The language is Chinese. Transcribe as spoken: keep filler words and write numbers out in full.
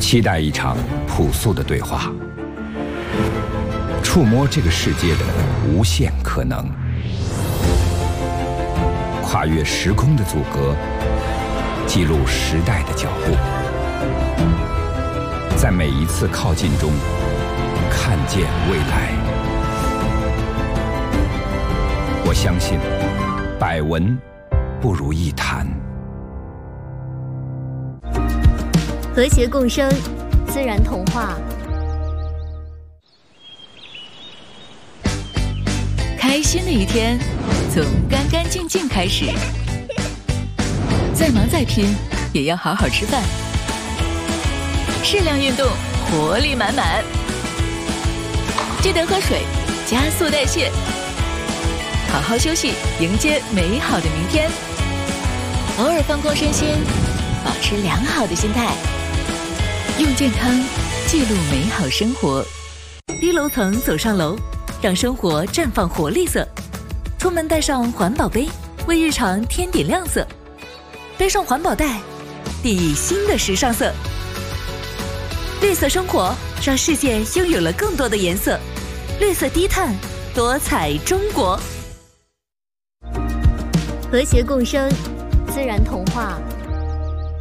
期待一场朴素的对话，触摸这个世界的无限可能，跨越时空的阻隔，记录时代的脚步，在每一次靠近中看见未来。我相信，百闻不如一谈。 和谐共生，自然童话。 开心的一天，从干干净净开始。再忙再拼，也要好好吃饭。适量运动，活力满满。记得喝水，加速代谢。好好休息，迎接美好的明天。偶尔放空身心，保持良好的心态。用健康记录美好生活。低楼层走上楼，让生活绽放活力色。出门带上环保杯，为日常添点亮色。背上环保袋，定义新的时尚色。绿色生活，让世界拥有了更多的颜色。绿色低碳，多彩中国。 和谐共生，自然童话。